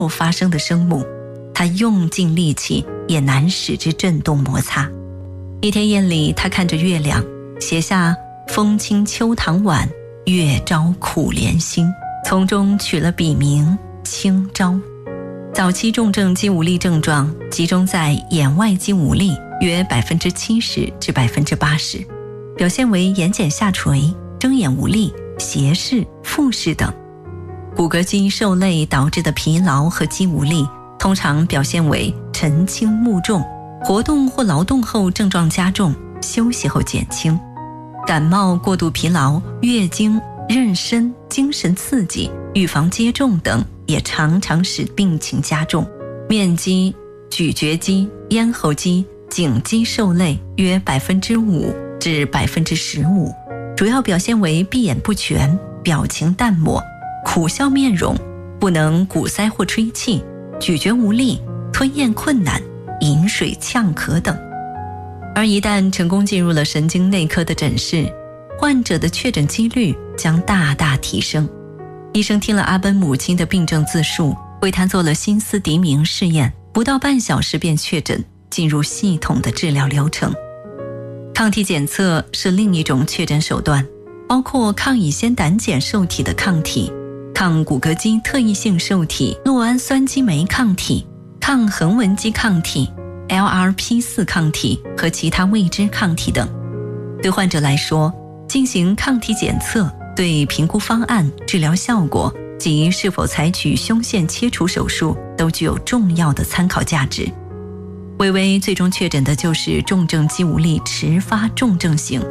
不发声的声母，他用尽力气也难使之震动摩擦。一天夜里，他看着月亮，写下风清秋堂晚，月朝苦怜心，从中取了笔名清朝。早期重症肌无力症状集中在眼外肌无力，约70%至80%，表现为眼睑下垂、睁眼无力、斜视、复视等。骨骼肌受累导致的疲劳和肌无力通常表现为晨轻目重，活动或劳动后症状加重，休息后减轻。感冒、过度疲劳、月经、妊娠、精神刺激、预防接种等也常常使病情加重。面肌、咀嚼肌、咽喉肌、颈肌受累约5%至15%，主要表现为闭眼不全、表情淡漠、苦笑面容、不能鼓腮或吹气、咀嚼无力、吞咽困难、饮水呛咳等。而一旦成功进入了神经内科的诊室，患者的确诊几率将大大提升。医生听了阿奔母亲的病症自述，为他做了心思敌明试验，不到半小时便确诊，进入系统的治疗流程。抗体检测是另一种确诊手段，包括抗乙酰胆碱受体的抗体、抗骨骼肌特异性受体酪氨酸激酶抗体、抗横纹肌抗体、LRP4 抗体和其他未知抗体等。对患者来说，进行抗体检测对评估方案、治疗效果及是否采取胸腺切除手术都具有重要的参考价值。薇薇最终确诊的就是重症肌无力迟发重症型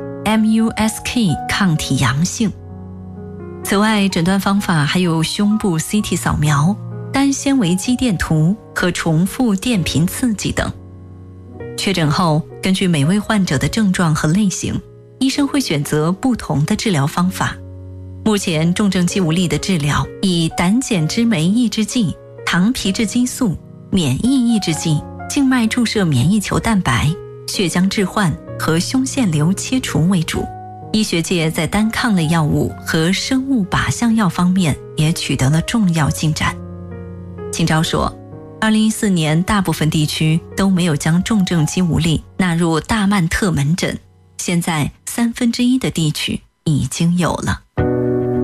MuSK 抗体阳性。此外，诊断方法还有胸部 CT 扫描、单纤维肌电图和重复电频刺激等。确诊后，根据每位患者的症状和类型，医生会选择不同的治疗方法。目前重症肌无力的治疗以胆碱之酶抑制剂、糖皮质激素、免疫抑制剂、静脉注射免疫球蛋白、血浆置换和胸腺瘤切除为主。医学界在单抗类药物和生物靶向药方面也取得了重要进展。清朝说，2014年大部分地区都没有将重症肌无力纳入大曼特门诊，现在1/3的地区已经有了。